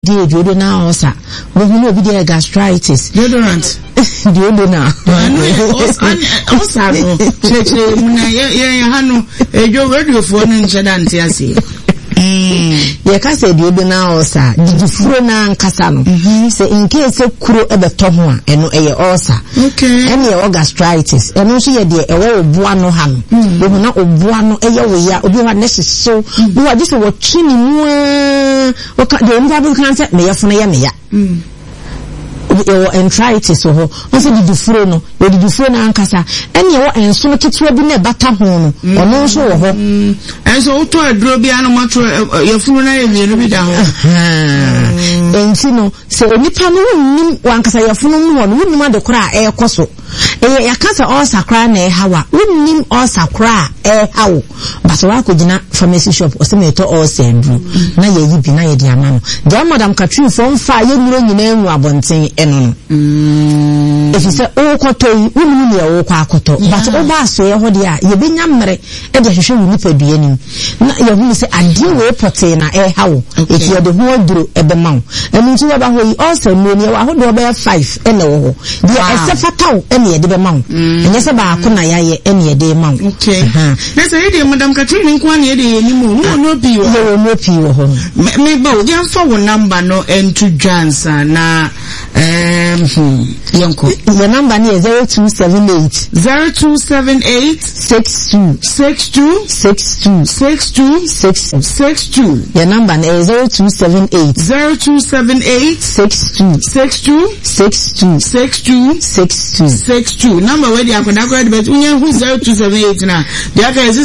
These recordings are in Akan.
deodorant na osa we no be the gastritis deodorant deodorant osa no cheche muna ye hanu ejo radio fo no ncheda nte ase ye ka say deodorant osa didifuro na nkasa no say in case kuro ebeto ho a eno eye osa okay ene ye gastritis eno so ye de ewo oboa no ha no we na oboa no eye we ya obi wa necessary we wa just wo twini mu o ka de mba bu kan say me ye fono ye me ya enteritis ho also didifuro no didifuro na nkasa ene ye wo enso no ketewa bi na bata ho no ono so wo ho enso wo to aduro bi anu mato ye funu na ye no bi da ho enti no se onipa no wonnim wankasa ye funu mu ho no wonnim adekora e koso ya kasa all sakra na e hawa wonnim all sakra e hawo but wa ko gina pharmacy shop o se me to all sendru na ye yi bi na ye di ama no de madam Catherine fo mfa ye nuro nyina enu abonten eno no if you say o koto yi wonnim ye o kwa akoto but o ba so ye ho de a ye benya mmere e de hwehwe wu nipa duanim na ye hu se ade we pote na e hawo if you de ho duro e be mawo enu ti wa ba ho yi all say no ne wa ho do be 5 ene wo ho de ese fataw ene de be mawo enye se ba akona yaye ene de mawo okay na say de madam Catherine nko na de ni mu no bi wo no pi wo ho me ba wo dem fa wo number no ento dwansa na yanko the number ni 0278 62 the number ni 0278 62 number where the akoda but unye hu 0278 na the aka is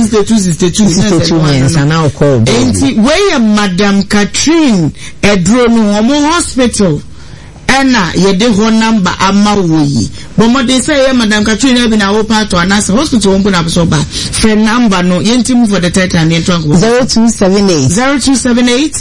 62 now call enti where madam Catherine edro no omo hospital ena yede ho number ama woyi bomo de say madam Catherine be na wo part or nas hospital won na so ba friend number no yentim for the third time yen talk 0278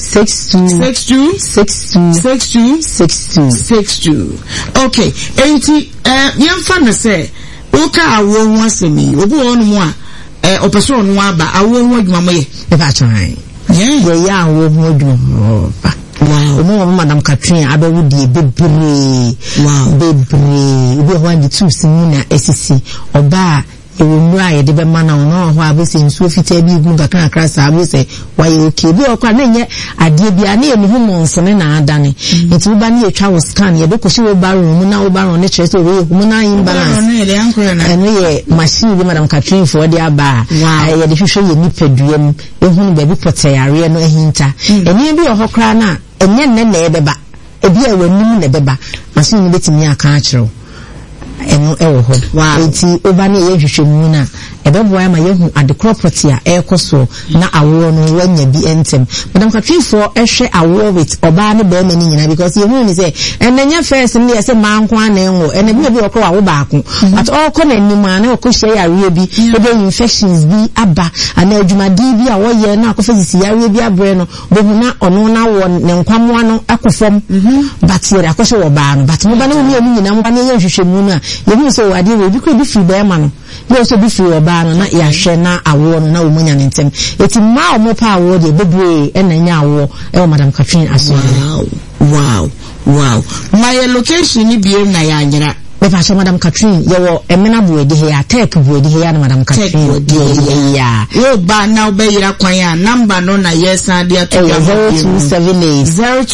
62 okay enti yen fa no say wo ka awo ho asemi obi won mu a opeso no aba awo ho adwuma moye e ba chan ya awo ho adwuma ba wow madam Catherine abewu die bebre obi ho andi tu simu na esisi oba ewumura ye de be mana ono ho abese nsuo fita bi gu kakra krasa abese waye okay bi okwa na nye ade bia na emu hu nsone na adane enti uba na etwa wo scan ye be ko shi wo baron na wo baron ne chere so we hu na imbalance eno ye machine bi madam Catherine for de aba ye de hwehwe ye nipaduam ehunu ba bi potayare no ehinta eni bi ohokra na enye nne na ebeba ebi a wanim na ebeba machine ni betimi aka akiro eno ewo ho enti oba na ye hwehwemu na ebeboa ma yehu ade property a ekoso na awo no wanya bi entem madam Catherine for ehwe awo with oba ne be mani nyina because yehu ni say enenya first ni ye say manko ana enwo ene bi okro awo baako but okọ na anim ana okọ hye yare bi ebe infections bi aba ana adwumadi bi a woye na akọ physician yare bi abre no behu na ono na wo ne nkwamwa no akofom but yere akọhye wo baa no but mo ba na wo nyina mo ba na ye hwehwemu na yehu say wade we bi kọ bi free be ma no ye so bi free oba no na ya hwe na awo no na wo munya ne ntem eti ma o mo pa awo de bebre e na nya awo e o madam Catherine aso wow my location ni bi na ya anyira me fa so madam Catherine ye wo emena buedi he ya tech buedi he ya na madam Catherine ya wo ba na wo be yira kwan ya number no na yes and dia to 0278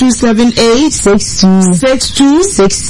62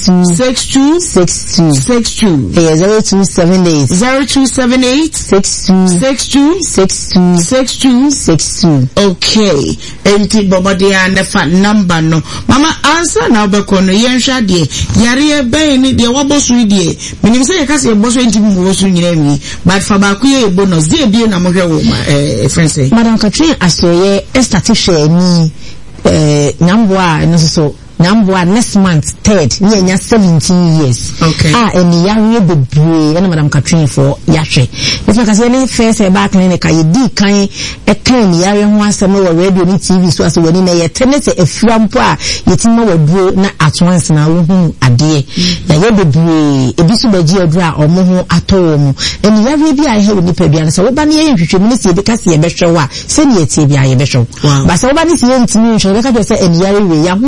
62 okay enti bobode ya nefa number no mama answer na obeko no yen hwa de yare e ben ni de wo die minim say yakase eboso enti mu boso nyina mi but fa ba ku ye bonus die die na mo hwe wo friend say madam Catherine asoye estatishe ni nyambo a no so number next month 3rd nya 17 years okay eni yare bebre na madam Catherine for yahwe if you can say first back clinic you di kan e kan yare ho asem no radio ni TV so aso wani na ye tenese efuampo a yetima waduro na at once na wo hu ade na ye bebre ebisu baji adura omo ho atowo mu eni yare bi a he woni padua na so wo ba na ye hwehwe mu se bi ka se ye behwe wa se ne ye tie bi a ye behwe ba se wo ba ni se ye ntimi hwe ka se eni yare we ya